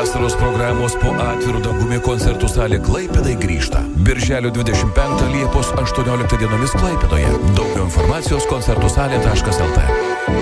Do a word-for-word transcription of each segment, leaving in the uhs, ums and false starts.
Vasaros programos po atviru dangumi koncertų salė Klaipėdai grįžta. Birželio dvidešimt penktą Liepos aštuonioliktą dienomis Klaipėdoje. Daugiau informacijos koncertų salė taškas el te.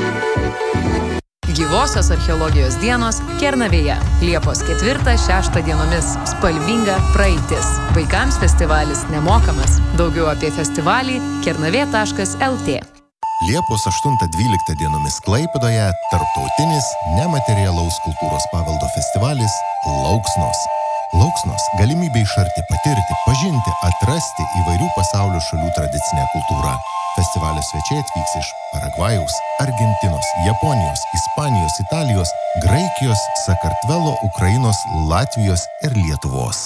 Gyvosios archeologijos dienos Kernavėje. Liepos ketvirtą šeštą dienomis. Spalvinga praeitis. Vaikams festivalis nemokamas. Daugiau apie festivalį kernavė taškas el te. Liepos aštuntą dvyliktą dienomis Klaipėdoje tarptautinis nematerialaus kultūros paveldo festivalis Lauksnos. Lauksnos – galimybė iš arti patirti, pažinti, atrasti įvairių pasaulio šalių tradicinę kultūrą. Festivalio svečiai atvyks iš Paragvajaus, Argentinos, Japonijos, Ispanijos, Italijos, Graikijos, Sakartvelo, Ukrainos, Latvijos ir Lietuvos.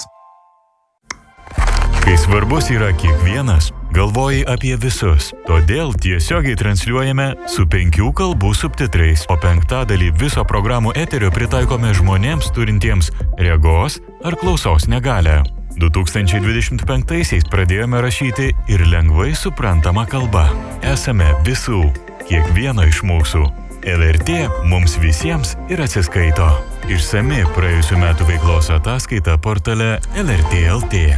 Kai svarbus yra kiekvienas, galvoji apie visus. Todėl tiesiogiai transliuojame su penkių kalbų subtitrais, o penktadalį viso programų eterio pritaikome žmonėms turintiems regos ar klausos negalią. du tūkstančiai dvidešimt penktaisiais pradėjome rašyti ir lengvai suprantama kalba. Esame visų, kiekvieno iš mūsų. el er tė mums visiems ir atsiskaito. Išsami praėjusių metų veiklos ataskaita portale el er tė el tė.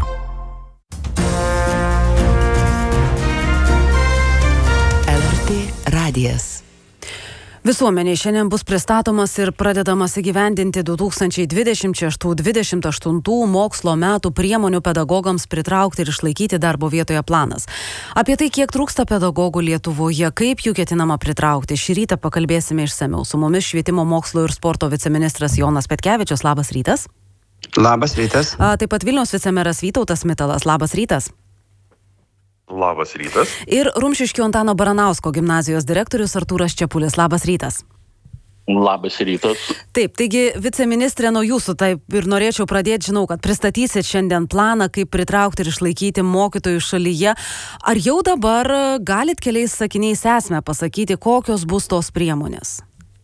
Radijas. Visuomeniai šiandien bus pristatomas ir pradedamas įgyvendinti du tūkstančiai dvidešimt šeštų dvidešimt aštuntų mokslo metų priemonių pedagogams pritraukti ir išlaikyti darbo vietoje planas. Apie tai, kiek trūksta pedagogų Lietuvoje, kaip jų ketinama pritraukti, šį rytą pakalbėsime išsamiau. Su mumis švietimo, mokslo ir sporto viceministras Jonas Petkevičius. Labas rytas. Labas rytas. A, taip pat Vilniaus vicemeras Vytautas Mitalas. Labas rytas. Labas rytas. Ir Rumšiškių Antano Baranausko gimnazijos direktorius Artūras Čepulis. Labas rytas. Labas rytas. Taip, taigi viceministrė, nuo jūsų taip ir norėčiau pradėti, žinau, kad pristatysit šiandien planą, kaip pritraukti ir išlaikyti mokytojų šalyje. Ar jau dabar galit keliais sakiniais esmę pasakyti, kokios bus tos priemonės?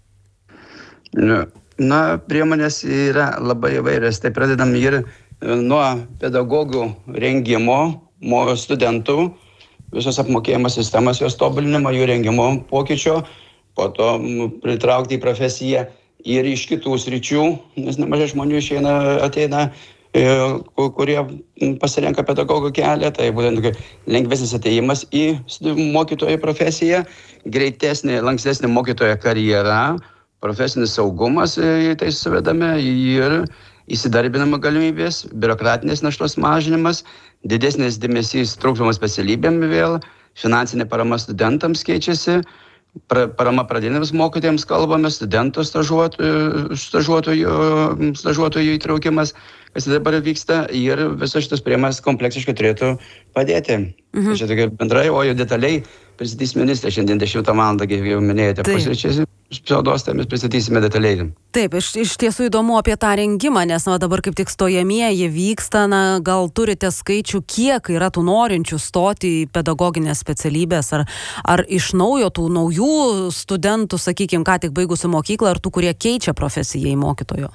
Na, priemonės yra labai įvairios. Tai pradedam ir nuo pedagogų rengimo, studentų, visos apmokėjimo sistemas, jos tobulinimo, jų rengimo pokyčio, po to pritraukti į profesiją ir iš kitų sričių, nes nemažai žmonių išeina, ateina, kurie pasirenka pedagogų kelią, tai būtent lengvesnis atėjimas į mokytojo profesiją, greitesnė, lankstesnė mokytojo karjera, profesinis saugumas, tai suvedame ir įsidarbinimo galimybės, biurokratinės naštos mažinimas, didesnis dėmesys trūkdomom specialybėm vėl, finansinė parama studentams keičiasi, pra, parama pradiniams mokytojams kalbame, studentų stažuotojų, stažuotojų, stažuotojų įtraukimas, kas dabar vyksta, ir visos šitos priemonės kompleksiškai turėtų padėti. Mhm. Tai čia tokia bendrai, o jau detaliai pristatys ministrė šiandien dešimtą valandą, kaip jau minėjote, pusryčiais. Spaudos, tai mes pristatysime detaliai. Taip, iš, iš tiesų įdomu apie tą rengimą, nes na, dabar kaip tik stojamieji vyksta, na, gal turite skaičių, kiek yra tų norinčių stoti į pedagoginės specialybės, ar, ar iš naujo tų naujų studentų, sakykime, ką tik baigusių mokyklą, ar tų, kurie keičia profesiją į mokytojo?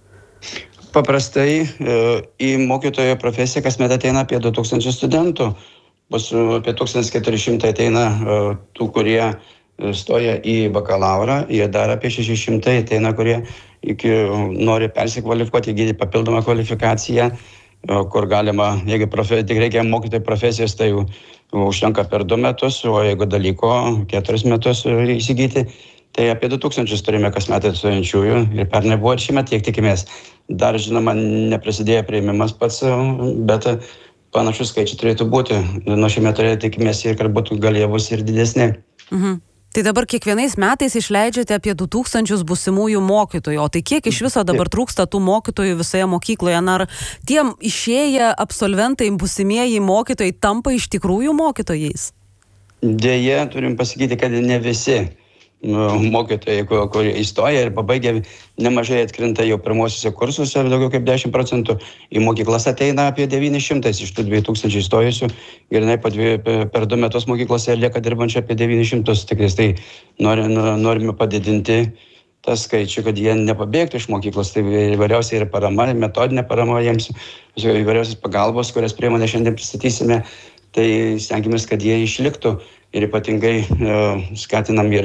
Paprastai į mokytojo profesiją kasmet ateina apie du tūkstančius studentų, bus apie tūkstantis keturi šimtai ateina tų, kurie stoja į bakalaurą, jie dar apie šeši šimtai ateina, kurie iki, nori persikvalifikuoti, įgyti papildomą kvalifikaciją, kur galima, jeigu profe, tik reikia mokytojų profesijos, tai užtenka per du metus, o jeigu dalyko keturis metus įsigyti, tai apie du tūkstančius turime kasmet stojančiųjų ir pernai buvo ir šiemet tiek tikimės. Dar, žinoma, neprasidėjo priėmimas pats, bet panašus skaičiai turėtų būti. Nuo šiemet turėtų tikimės ir kad būtų galėjo bus ir didesnė. Mhm. Tai dabar kiekvienais metais išleidžiate apie du tūkstančius būsimųjų mokytojų, o tai kiek iš viso dabar trūksta tų mokytojų visoje mokykloje? Na, ar tie išėję absolventai, būsimieji mokytojai tampa iš tikrųjų mokytojais? Deja, turim pasakyti, kad ne visi mokytojai, kurie įstoja ir pabaigia, nemažai atkrinta jau pirmosiuose kursuose, daugiau kaip dešimt procentų. Į mokyklas ateina apie devyni šimtai iš tų dviejų tūkstančių įstojusių ir jinai po dvi, per du metus mokyklose lieka dirbančių apie devynis šimtus. Tikrai tai norime, norime padidinti tą skaičių, kad jie nepabėgtų iš mokyklos. Tai įvairiausiai ir parama, metodinė parama jiems, įvairiausios pagalbos, kurias priemonę šiandien pristatysime. Tai stengiamės, kad jie išliktų ir ypatingai e, skatinam ir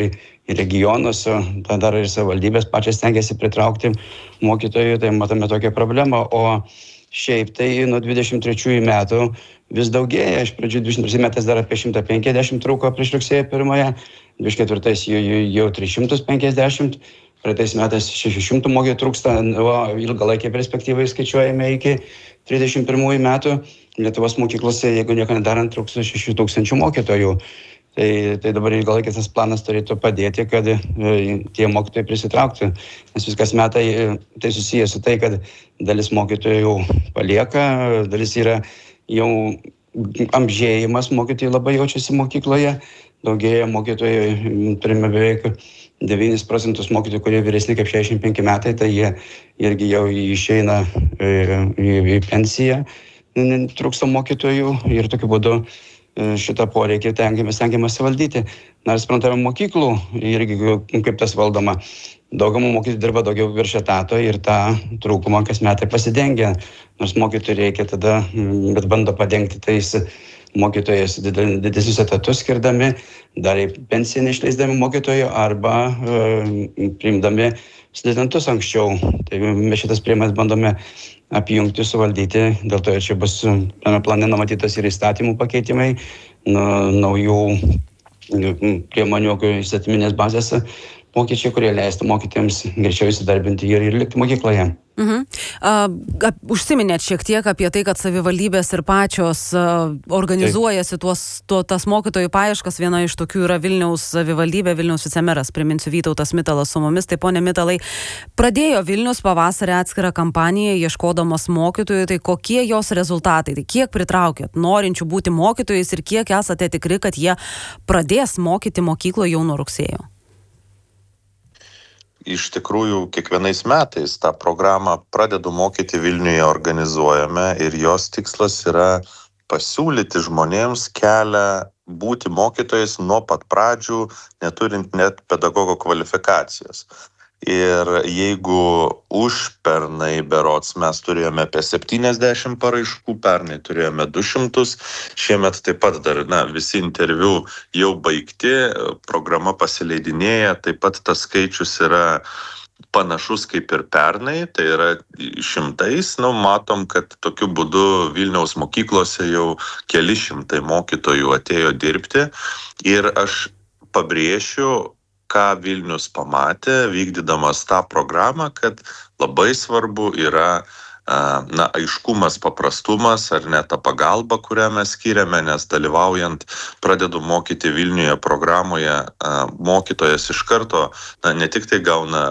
į regionus, tą daro ir savivaldybės pačios stengiasi pritraukti mokytojų, tai matome tokią problemą. O šiaip tai nuo dvidešimt trečiųjų metų vis daugėja. Iš pradžių dvidešimt trečiais metais dar apie šimtą penkiasdešimt trūko prieš rugsėjo pirmąją, dvidešimt ketvirtais jau, jau, jau tris šimtus penkiasdešimt, praeitais metais šeši šimtai mokytojų trūksta, o ilgalaikė perspektyvai skaičiuojame iki trisdešimt pirmųjų metų. Lietuvos mokyklose, jeigu nieko nedarant, trūksta šešių tūkstančių mokytojų. Tai, tai dabar ilgalaikis tas planas turėtų padėti, kad e, tie mokytojai prisitrauktų. Nes viskas metai tai susijęs su tai, kad dalis mokytojų palieka, dalis yra jau amžėjimas, mokytojai labai jaučiasi mokykloje, daugėja mokytojų, turime beveik devynis procentus mokytojų, kurie vyresni kaip šešiasdešimt penki metai, tai jie irgi jau išeina į, į pensiją, trūksta mokytojų ir tokiu būdu šitą poreikį tengiamės, tengiamės valdyti. Na ir suprantame mokyklų, irgi kaip tas valdoma. Daugumą mokytojų dirba daugiau virš etato ir tą trūkumą kas metai pasidengia. Nors mokytojų reikia tada, bet bando padengti tais mokytojais didesnius etatus skirdami, dar į pensiją neišleisdami mokytojų arba e, priimdami studentus anksčiau. Tai mes šitas priemonės bandome apjungti, suvaldyti, dėl to ir čia bus plane numatytas ir įstatymų pakeitimai, naujų priemonių įstatyminės bazės pokyčiai, kurie leistų mokytėms greičiau įsidarbinti ir, ir likti mokykloje. Mhm. Uh, užsiminėt šiek tiek apie tai, kad savivaldybės ir pačios uh, organizuojasi tuos, tuo, tas mokytojų paieškas. Viena iš tokių yra Vilniaus savivaldybė, Vilniaus vicemeras, priminsiu, Vytautas Mitalas su mumis. Tai pone Mitalai, pradėjo Vilnius pavasarį atskirą kampaniją ieškodamas mokytojų, tai kokie jos rezultatai? Tai kiek pritraukėt norinčių būti mokytojais ir kiek esate tikri, kad jie pradės mokyti mokykloje jau nuo rugsėjo? Iš tikrųjų, kiekvienais metais tą programą Pradedu mokyti Vilniuje organizuojame ir jos tikslas yra pasiūlyti žmonėms kelią būti mokytojais nuo pat pradžių, neturint net pedagogo kvalifikacijos. Ir jeigu užpernai berods mes turėjome apie septyniasdešimt paraiškų, pernai turėjome du šimtus, šiemet taip pat dar na, visi interviu jau baigti, programa pasileidinėja, taip pat tas skaičius yra panašus kaip ir pernai, tai yra šimtais, nu, matom, kad tokiu būdu Vilniaus mokyklose jau keli šimtai mokytojų atėjo dirbti ir aš pabrėšiu, ką Vilnius pamatė, vykdydamas tą programą, kad labai svarbu yra na, aiškumas, paprastumas ar net ta pagalba, kurią mes skiriame, nes dalyvaujant Pradedu mokyti Vilniuje programoje, mokytojas iš karto na, ne tik tai gauna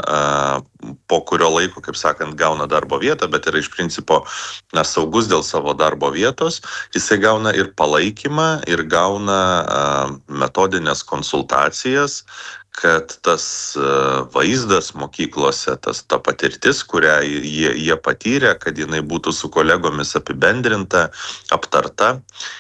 po kurio laiko, kaip sakant, gauna darbo vietą, bet yra iš principo na, saugus dėl savo darbo vietos, jisai gauna ir palaikymą, ir gauna metodinės konsultacijas, kad tas vaizdas mokyklose, tas ta patirtis, kurią jie, jie patyrė, kad jinai būtų su kolegomis apibendrinta, aptarta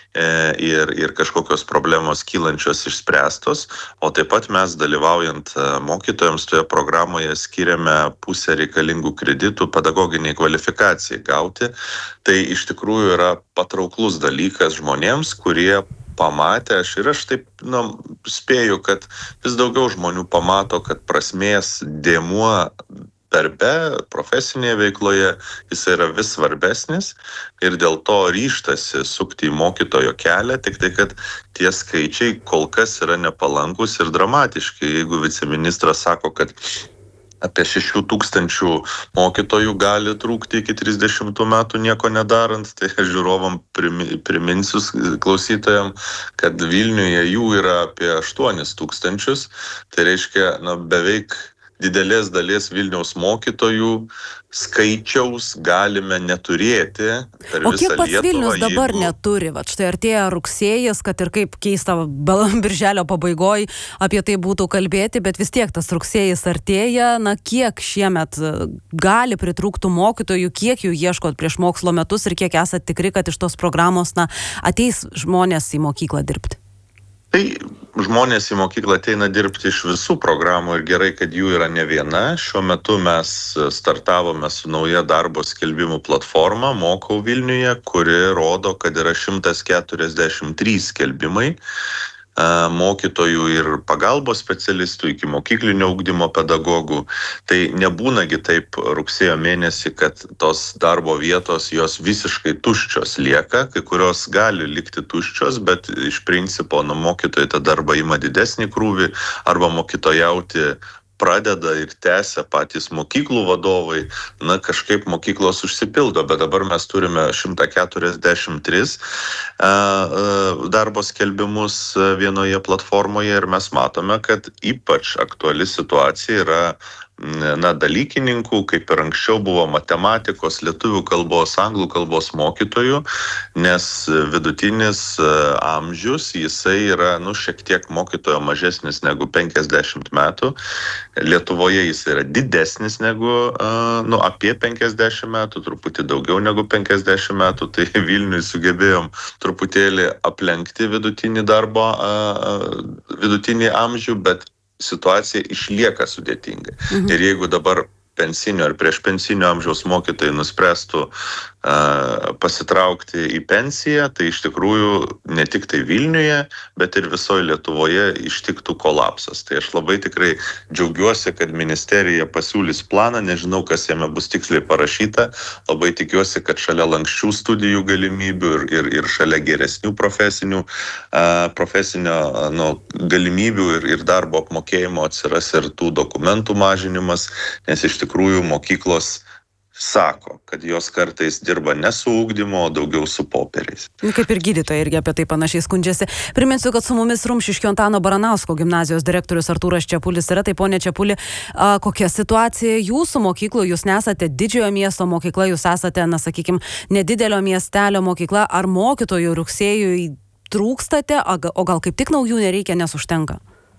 ir, ir kažkokios problemos kylančios išspręstos. O taip pat mes dalyvaujant mokytojams toje programoje skiriame pusę reikalingų kreditų pedagoginiai kvalifikacijai gauti. Tai iš tikrųjų yra patrauklus dalykas žmonėms, kurie pamatė, aš ir aš taip nu, spėju, kad vis daugiau žmonių pamato, kad prasmės dėmuo darbe, profesinėje veikloje, jis yra vis svarbesnis ir dėl to ryžtasi sukti į mokytojo kelią, tik tai, kad tie skaičiai kol kas yra nepalankus ir dramatiški. Jeigu viceministras sako, kad apie šešių tūkstančių mokytojų gali trūkti iki trisdešimtų metų nieko nedarant, tai žiūrovam priminsiu klausytojam, kad Vilniuje jų yra apie aštuonis tūkstančius, tai reiškia na, beveik didelės dalies Vilniaus mokytojų skaičiaus galime neturėti per o visą Lietuvą. O kiek pats Vilnius dabar jeigu... neturi? Vat štai artėja rugsėjas, kad ir kaip keista birželio pabaigoj apie tai būtų kalbėti, bet vis tiek tas rugsėjas artėja. Na, kiek šiemet gali pritrūktų mokytojų, kiek jų ieškot prieš mokslo metus ir kiek esat tikri, kad iš tos programos na, ateis žmonės į mokyklą dirbti? Tai žmonės į mokyklą ateina dirbti iš visų programų ir gerai, kad jų yra ne viena. Šiuo metu mes startavome su nauja darbo skelbimų platforma Mokau Vilniuje, kuri rodo, kad yra šimtas keturiasdešimt trys skelbimai. mokytojų ir pagalbos specialistų iki mokyklinio ugdymo pedagogų. Tai nebūnagi taip rugsėjo mėnesį, kad tos darbo vietos jos visiškai tuščios lieka, kai kurios gali likti tuščios, bet iš principo nuo mokytojai tą darbą ima didesnį krūvį arba mokytojauti pradeda ir tęsia patys mokyklų vadovai, na kažkaip mokyklos užsipildo, bet dabar mes turime šimtą keturiasdešimt tris darbo skelbimus vienoje platformoje ir mes matome, kad ypač aktuali situacija yra na, dalykininkų, kaip ir anksčiau buvo matematikos, lietuvių kalbos, anglų kalbos mokytojų, nes vidutinis amžius, jisai yra, nu, šiek tiek mokytojo mažesnis negu penkiasdešimt metų. Lietuvoje jis yra didesnis negu, nu, apie penkiasdešimt metų, truputį daugiau negu penkiasdešimt metų, tai Vilniui sugebėjom truputėlį aplenkti vidutinį darbo, vidutinį amžių, bet situacija išlieka sudėtinga. Mhm. Ir jeigu dabar pensinio ar prieš pensinio amžiaus mokytojai nuspręstų uh, pasitraukti į pensiją, tai iš tikrųjų ne tik tai Vilniuje, bet ir visoje Lietuvoje ištiktų kolapsas. Tai aš labai tikrai džiaugiuosi, kad ministerija pasiūlys planą, nežinau, kas jame bus tiksliai parašyta, labai tikiuosi, kad šalia lanksčių studijų galimybių ir, ir, ir šalia geresnių profesinių, uh, profesinio uh, nu, galimybių ir, ir darbo apmokėjimo atsiras ir tų dokumentų mažinimas, nes iš tikrųjų mokyklos sako, kad jos kartais dirba ne su ugdymu, o daugiau su popieriais. Kaip ir gydytojai irgi apie tai panašiai skundžiasi. Priminsiu, kad su mumis Rumšiškių Antano Baranausko gimnazijos direktorius Artūras Čepulis yra. Tai ponė Čepuli, kokia situacija jūsų mokykloje? Jūs nesate didžiojo miesto mokykla, jūs esate, na sakykime, nedidelio miestelio mokykla. Ar mokytojų rugsėjui trūkstate, o gal kaip tik naujų nereikia, nes užtenka?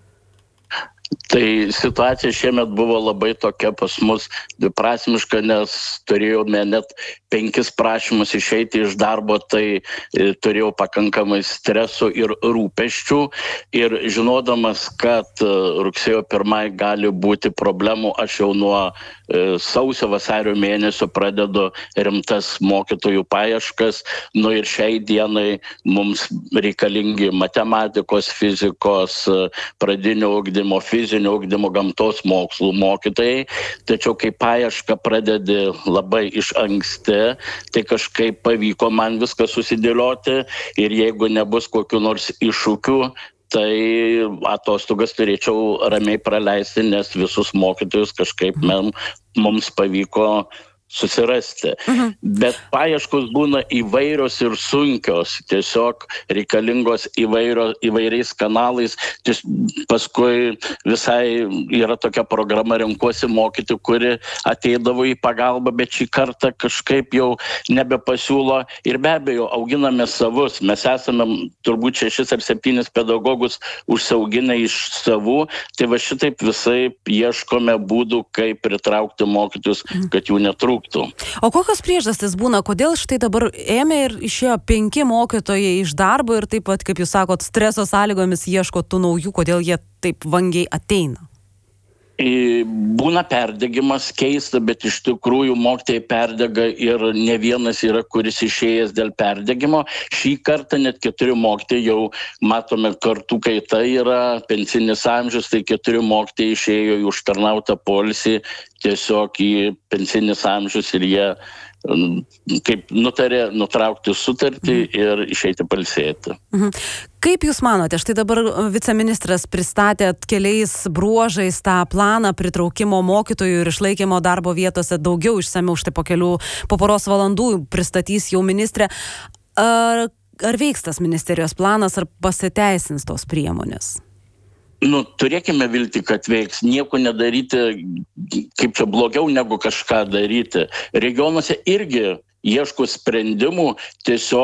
Tai situacija šiemet buvo labai tokia pas mus dviprasmiška, nes turėjome net penkis prašymus išeiti iš darbo, tai turėjau pakankamai streso ir rūpesčių. Ir žinodamas, kad rugsėjo pirmai gali būti problemų, aš jau nuo sausio vasario mėnesio pradedu rimtas mokytojų paieškas. Nu ir šiai dienai mums reikalingi matematikos, fizikos, pradinio ugdymo, fizinio ugdymo, gamtos mokslų mokytojai. Tačiau kai paiešką pradedi labai iš anksti, tai kažkaip pavyko man viską susidėlioti ir jeigu nebus kokių nors iššūkių, tai atostogas turėčiau ramiai praleisti, nes visus mokytojus kažkaip mums pavyko susirasti. Mhm. Bet paieškos būna įvairios ir sunkios, tiesiog reikalingos įvairio, įvairiais kanalais. Ties, paskui visai yra tokia programa Renkuosi mokyti, kuri ateidavo į pagalbą, bet šį kartą kažkaip jau nebepasiūlo ir be abejo auginame savus. Mes esame turbūt šešis ar septynis pedagogus užsiauginę iš savų, tai va šitaip visai ieškome būdų, kaip pritraukti mokytojus, kad jų netrūktų. O kokios priežastys būna, kodėl štai dabar ėmė ir išėjo penki mokytojai iš darbo ir taip pat, kaip jūs sakot, streso sąlygomis ieško tų naujų, kodėl jie taip vangiai ateina? Būna perdegimas, keista, bet iš tikrųjų mokytojai perdega ir ne vienas yra, kuris išėjęs dėl perdegimo. Šį kartą net keturi mokytojai jau matome kartų kaita yra, pensinis amžius, tai keturi mokytojai išėjo į užtarnautą poilsį, tiesiog į pensinis amžius ir jie kaip nutarė nutraukti sutartį ir išeiti pailsėti. Mhm. Kaip Jūs manote, štai dabar viceministras pristatė keliais bruožais tą planą pritraukimo mokytojų ir išlaikymo darbo vietose, daugiau išsamiau štai po kelių, po poros valandų pristatys jau ministrė. Ar, ar veiks tas ministerijos planas, ar pasiteisins tos priemonės? Nu, turėkime viltį, kad veiks. Nieko nedaryti, kaip čia blogiau negu kažką daryti. Regionuose irgi ieško sprendimų, tiesiog